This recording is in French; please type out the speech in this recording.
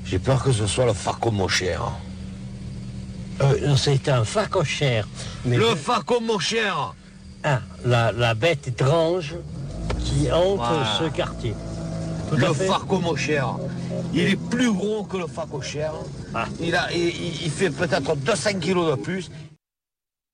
J'ai peur que ce soit le phacomochère. C'est un phacochère. Mais Le phacomochère. Ah, la bête étrange qui hante Voilà. ce quartier. Tout Le à fait. phacomochère. Il est plus gros que le phacochère. Ah. Il fait peut-être 200 kilos de plus.